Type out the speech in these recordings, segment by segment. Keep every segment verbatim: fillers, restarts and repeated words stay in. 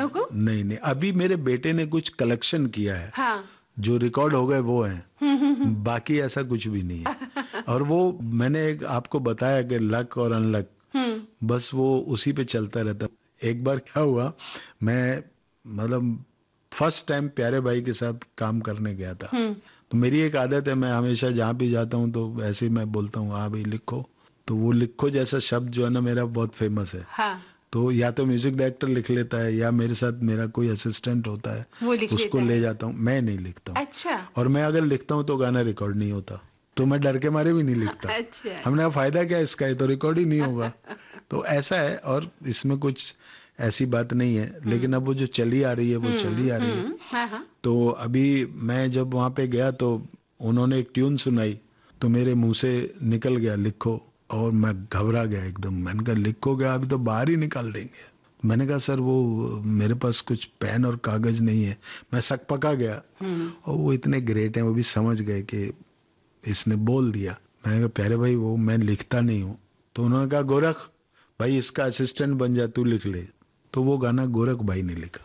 गीतों को? नहीं नहीं, अभी मेरे बेटे ने कुछ कलेक्शन किया है। हाँ। जो रिकॉर्ड हो गए वो हैं, बाकी ऐसा कुछ भी नहीं है। और वो मैंने एक आपको बताया कि लक और अनलक, बस वो उसी पे चलता रहता। एक बार क्या हुआ, मैं मतलब फर्स्ट टाइम प्यारे भाई के साथ काम करने गया था। तो मेरी एक आदत है, मैं हमेशा जहाँ भी जाता हूँ तो ऐसे ही मैं बोलता हूँ, हाँ भाई लिखो। तो वो लिखो जैसा शब्द जो है ना मेरा बहुत फेमस है। हाँ। तो या तो म्यूजिक डायरेक्टर लिख लेता है या मेरे साथ मेरा कोई असिस्टेंट होता है, वो लिख उसको लेता ले है। जाता हूँ, मैं नहीं लिखता हूँ। अच्छा। और मैं अगर लिखता हूँ तो गाना रिकॉर्ड नहीं होता, तो मैं डर के मारे भी नहीं लिखता। अच्छा। हमने कहा फायदा क्या इसका, है तो रिकॉर्ड ही नहीं होगा। तो ऐसा है, और इसमें कुछ ऐसी बात नहीं है। लेकिन अब वो जो चली आ रही है वो चली आ रही है। हाँ हाँ। तो अभी मैं जब वहाँ पे गया तो उन्होंने एक ट्यून सुनाई, तो मेरे मुंह से निकल गया लिखो, और मैं घबरा गया एकदम। मैंने कहा लिखो क्या, अभी तो बाहर ही निकाल देंगे। मैंने कहा सर वो मेरे पास कुछ पेन और कागज नहीं है। मैं सकपका गया। और वो इतने ग्रेट हैं, वो भी समझ गए कि इसने बोल दिया। मैंने कहा प्यारे भाई वो मैं लिखता नहीं हूँ। तो उन्होंने कहा गोरख भाई इसका असिस्टेंट बन जा, तू लिख ले। तो वो गाना गोरख भाई ने लिखा।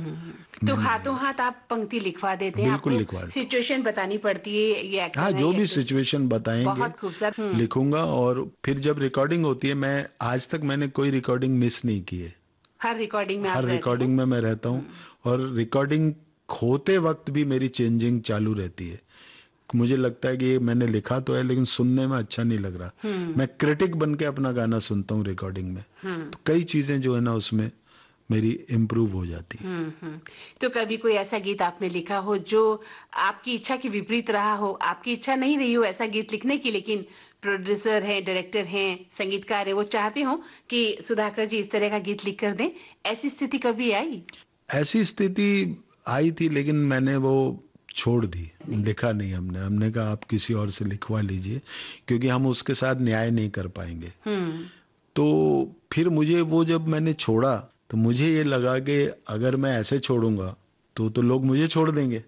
तो हाथों हाथ आप पंक्ति लिखवा देते हैं? बिल्कुल लिखवा देते। सिचुएशन बतानी पड़ती है, ये एक्टर हाँ, है, जो ये भी actor। सिचुएशन बताएंगे बहुत खूबसूरत लिखूंगा। और फिर जब रिकॉर्डिंग होती है, मैं आज तक मैंने कोई रिकॉर्डिंग मिस नहीं की है। हर रिकॉर्डिंग में आप हर रहते रिकॉर्डिंग हैं? में मैं रहता हूँ। और रिकॉर्डिंग होते वक्त भी मेरी चेंजिंग चालू रहती है। मुझे लगता है कि ये मैंने लिखा तो है लेकिन सुनने में अच्छा नहीं लग रहा। मैं क्रिटिक बन के अपना गाना सुनता हूँ रिकॉर्डिंग में। तो कई चीजें जो है ना उसमें मेरी इम्प्रूव हो जाती है। तो कभी कोई ऐसा गीत आपने लिखा हो जो आपकी इच्छा के विपरीत रहा हो, आपकी इच्छा नहीं रही हो ऐसा गीत लिखने की, लेकिन प्रोड्यूसर हैं, डायरेक्टर हैं, संगीतकार हैं, वो चाहते हो कि सुधाकर जी इस तरह का गीत लिख कर दें, ऐसी स्थिति कभी आई? ऐसी स्थिति आई थी लेकिन मैंने वो छोड़ दी, लिखा नहीं हमने। हमने कहा आप किसी और से लिखवा लीजिए, क्योंकि हम उसके साथ न्याय नहीं कर पाएंगे। तो फिर मुझे वो जब मैंने छोड़ा तो मुझे ये लगा कि अगर मैं ऐसे छोड़ूंगा तो तो लोग मुझे छोड़ देंगे।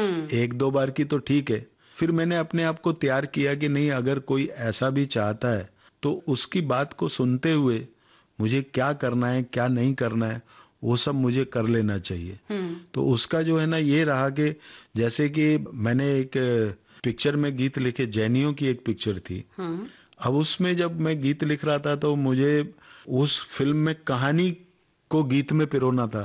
एक दो बार की तो ठीक है। फिर मैंने अपने आप को तैयार किया कि नहीं, अगर कोई ऐसा भी चाहता है तो उसकी बात को सुनते हुए मुझे क्या करना है क्या नहीं करना है वो सब मुझे कर लेना चाहिए। तो उसका जो है ना ये रहा कि जैसे कि मैंने एक पिक्चर में गीत लिखे, जैनियों की एक पिक्चर थी। अब उसमें जब मैं गीत लिख रहा था तो मुझे उस फिल्म में कहानी को गीत में पिरोना था।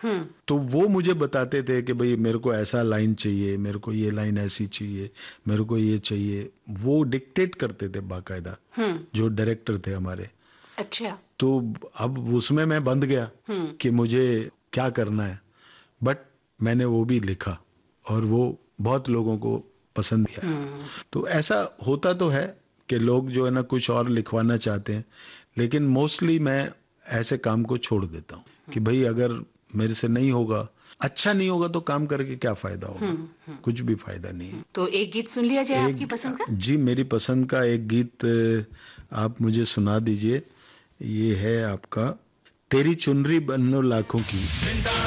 तो वो मुझे बताते थे कि भाई मेरे को ऐसा लाइन चाहिए, मेरे को ये लाइन ऐसी चाहिए, मेरे को ये चाहिए। वो डिक्टेट करते थे बाकायदा, जो डायरेक्टर थे हमारे। अच्छा। तो अब उसमें मैं बंध गया कि मुझे क्या करना है। बट मैंने वो भी लिखा और वो बहुत लोगों को पसंद किया। तो ऐसा होता तो है कि लोग जो है ना कुछ और लिखवाना चाहते हैं, लेकिन मोस्टली मैं ऐसे काम को छोड़ देता हूँ कि भाई अगर मेरे से नहीं होगा, अच्छा नहीं होगा तो काम करके क्या फायदा होगा। कुछ भी फायदा नहीं है। तो एक गीत सुन लिया जाए आपकी पसंद का? जी, मेरी पसंद का एक गीत आप मुझे सुना दीजिए। ये है आपका तेरी चुनरी बनो लाखों की।